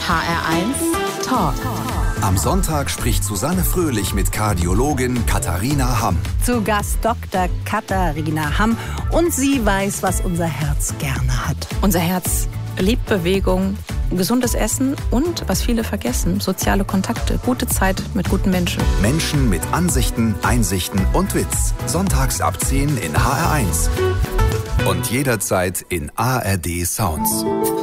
HR1 Talk. Am Sonntag spricht Susanne Fröhlich mit Kardiologin Katharina Hamm. Zu Gast Dr. Katharina Hamm. Und sie weiß, was unser Herz gerne hat. Unser Herz liebt Bewegung, gesundes Essen und, was viele vergessen, soziale Kontakte, gute Zeit mit guten Menschen. Menschen mit Ansichten, Einsichten und Witz. Sonntags ab 10 in HR1. Und jederzeit in ARD Sounds.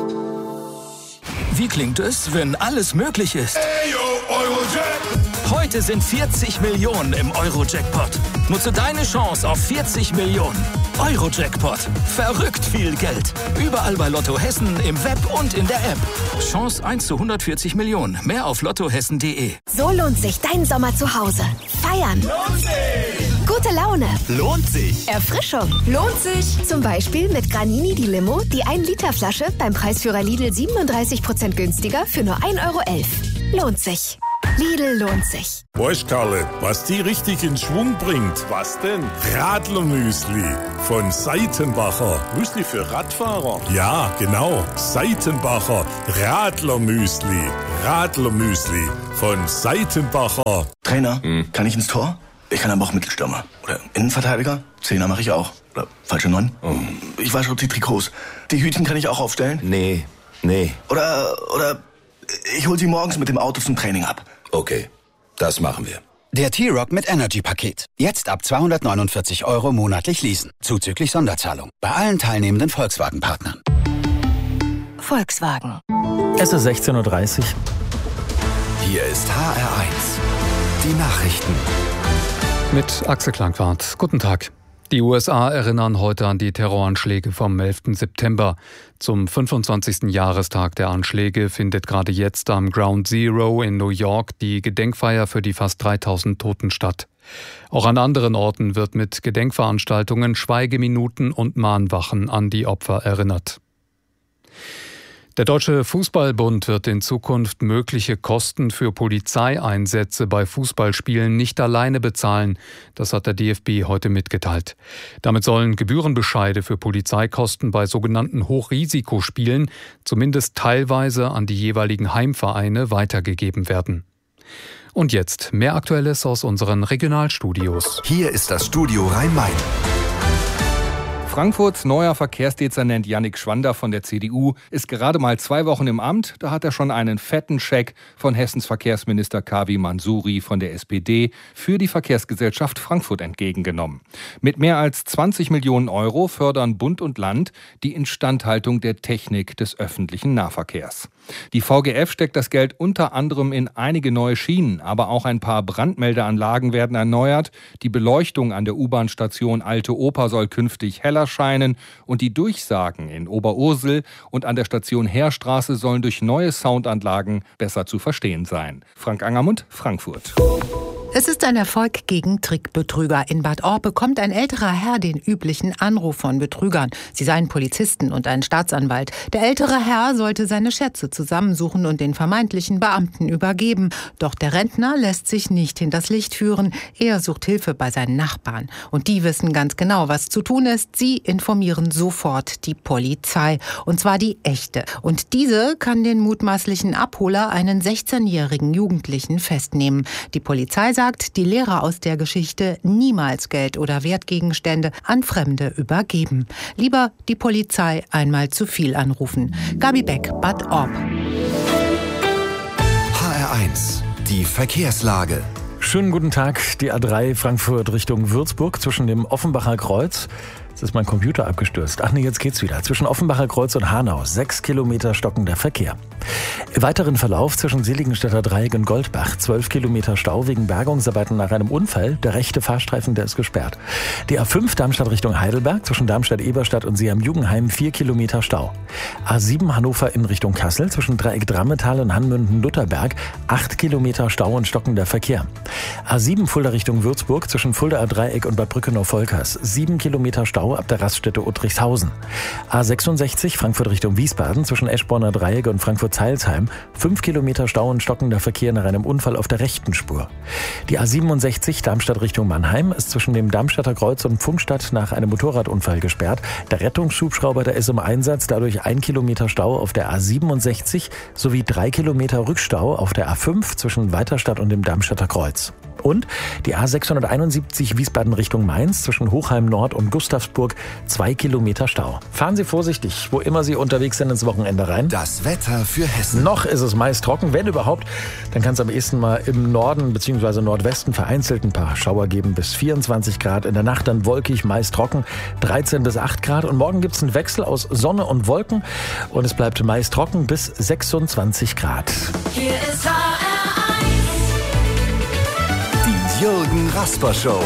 Wie klingt es, wenn alles möglich ist? Ayo, Eurojack! Heute sind 40 Millionen im Euro-Jackpot. Nutze deine Chance auf 40 Millionen. Euro-Jackpot. Verrückt viel Geld. Überall bei Lotto Hessen, im Web und in der App. Chance 1 zu 140 Millionen. Mehr auf lottohessen.de. So lohnt sich dein Sommer zu Hause. Feiern. Lohnt sich! Gute Laune. Lohnt sich! Erfrischung. Lohnt sich. Zum Beispiel mit Granini die Limo, die 1-Liter-Flasche beim Preisführer Lidl 37% günstiger für nur 1,11 €. Lohnt sich. Lidl lohnt sich. Weißt Karle, was die richtig in Schwung bringt? Was denn? Radlermüsli von Seitenbacher. Müsli für Radfahrer? Ja, genau. Seitenbacher Radlermüsli. Radlermüsli von Seitenbacher. Trainer, kann ich ins Tor? Ich kann aber auch Mittelstürmer. Oder Innenverteidiger? Zehner mache ich auch. Oder falsche 9? Ich wasche auch die Trikots. Die Hütchen kann ich auch aufstellen? Nee. Oder ich hol sie morgens mit dem Auto zum Training ab. Okay, das machen wir. Der T-Rock mit Energy-Paket. Jetzt ab 249 € monatlich leasen. Zuzüglich Sonderzahlung. Bei allen teilnehmenden Volkswagen-Partnern. Volkswagen. Es ist 16:30 Uhr. Hier ist HR1. Die Nachrichten. Mit Axel Klangwart. Guten Tag. Die USA erinnern heute an die Terroranschläge vom 11. September. Zum 25. Jahrestag der Anschläge findet gerade jetzt am Ground Zero in New York die Gedenkfeier für die fast 3000 Toten statt. Auch an anderen Orten wird mit Gedenkveranstaltungen, Schweigeminuten und Mahnwachen an die Opfer erinnert. Der Deutsche Fußballbund wird in Zukunft mögliche Kosten für Polizeieinsätze bei Fußballspielen nicht alleine bezahlen. Das hat der DFB heute mitgeteilt. Damit sollen Gebührenbescheide für Polizeikosten bei sogenannten Hochrisikospielen zumindest teilweise an die jeweiligen Heimvereine weitergegeben werden. Und jetzt mehr Aktuelles aus unseren Regionalstudios. Hier ist das Studio Rhein-Main. Frankfurts neuer Verkehrsdezernent Yannick Schwander von der CDU ist gerade mal 2 Wochen im Amt. Da hat er schon einen fetten Scheck von Hessens Verkehrsminister Kavi Mansuri von der SPD für die Verkehrsgesellschaft Frankfurt entgegengenommen. Mit mehr als 20 Millionen € fördern Bund und Land die Instandhaltung der Technik des öffentlichen Nahverkehrs. Die VGF steckt das Geld unter anderem in einige neue Schienen, aber auch ein paar Brandmeldeanlagen werden erneuert. Die Beleuchtung an der U-Bahn-Station Alte Oper soll künftig heller scheinen und die Durchsagen in Oberursel und an der Station Heerstraße sollen durch neue Soundanlagen besser zu verstehen sein. Frank Angermund, Frankfurt. Es ist ein Erfolg gegen Trickbetrüger. In Bad Orb bekommt ein älterer Herr den üblichen Anruf von Betrügern. Sie seien Polizisten und ein Staatsanwalt. Der ältere Herr sollte seine Schätze zusammensuchen und den vermeintlichen Beamten übergeben. Doch der Rentner lässt sich nicht hinters Licht führen. Er sucht Hilfe bei seinen Nachbarn. Und die wissen ganz genau, was zu tun ist. Sie informieren sofort die Polizei. Und zwar die echte. Und diese kann den mutmaßlichen Abholer, einen 16-jährigen Jugendlichen, festnehmen. Die Polizei sagt, die Lehrer aus der Geschichte niemals Geld oder Wertgegenstände an Fremde übergeben. Lieber die Polizei einmal zu viel anrufen. Gabi Beck, Bad Orb. HR1, die Verkehrslage. Schönen guten Tag. Die A3 Frankfurt Richtung Würzburg zwischen dem Offenbacher Kreuz. Jetzt ist mein Computer abgestürzt. Ach nee, jetzt geht's wieder. Zwischen Offenbacher Kreuz und Hanau 6 Kilometer stockender Verkehr. Im weiteren Verlauf zwischen Seligenstädter Dreieck und Goldbach 12 Kilometer Stau wegen Bergungsarbeiten nach einem Unfall. Der rechte Fahrstreifen, der ist gesperrt. Die A5 Darmstadt Richtung Heidelberg zwischen Darmstadt-Eberstadt und Seeheim-Jugenheim 4 Kilometer Stau. A7 Hannover in Richtung Kassel zwischen Dreieck Drammetal und Hanmünden-Lutherberg 8 Kilometer Stau und stockender Verkehr. A7 Fulda Richtung Würzburg zwischen Fuldaer Dreieck und Bad Brückenau-Volkers 7 Kilometer Stau Stau ab der Raststätte Uttrichshausen. A66 Frankfurt Richtung Wiesbaden zwischen Eschborner Dreieck und Frankfurt-Zeilsheim. 5 Kilometer Stau und stockender Verkehr nach einem Unfall auf der rechten Spur. Die A67 Darmstadt Richtung Mannheim ist zwischen dem Darmstadter Kreuz und Pfungstadt nach einem Motorradunfall gesperrt. Der Rettungshubschrauber, der ist im Einsatz, dadurch 1 Kilometer Stau auf der A67 sowie 3 Kilometer Rückstau auf der A5 zwischen Weiterstadt und dem Darmstadter Kreuz. Und die A671 Wiesbaden Richtung Mainz zwischen Hochheim Nord und Gustavsburg 2 Kilometer Stau. Fahren Sie vorsichtig, wo immer Sie unterwegs sind, ins Wochenende rein. Das Wetter für Hessen. Noch ist es meist trocken, wenn überhaupt. Dann kann es am ehesten mal im Norden bzw. Nordwesten vereinzelt ein paar Schauer geben bis 24 Grad. In der Nacht dann wolkig, meist trocken, 13 bis 8 Grad. Und morgen gibt es einen Wechsel aus Sonne und Wolken. Und es bleibt meist trocken bis 26 Grad. Hier ist HR1. Die Jürgen Rasper Show.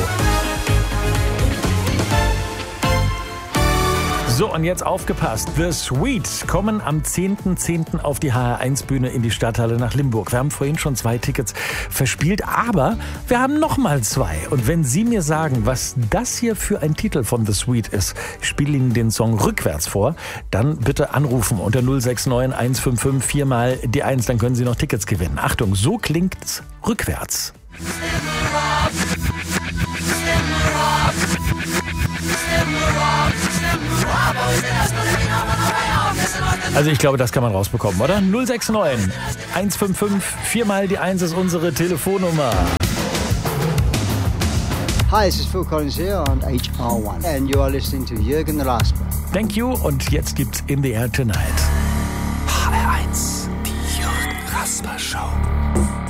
So, und jetzt aufgepasst. The Sweet kommen am 10.10. auf die HR1-Bühne in die Stadthalle nach Limburg. Wir haben vorhin schon 2 Tickets verspielt, aber wir haben noch mal 2. Und wenn Sie mir sagen, was das hier für ein Titel von The Sweet ist, ich spiele Ihnen den Song rückwärts vor, dann bitte anrufen unter 069 155 4 mal die 1, dann können Sie noch Tickets gewinnen. Achtung, so klingt's rückwärts. Also ich glaube, das kann man rausbekommen, oder? 069 155 4 mal die 1 ist unsere Telefonnummer. Hi, this is Phil Collins here on HR1 and you are listening to Jürgen Rasper. Thank you und jetzt gibt's In the Air Tonight. HR1, die Jürgen Rasper Show.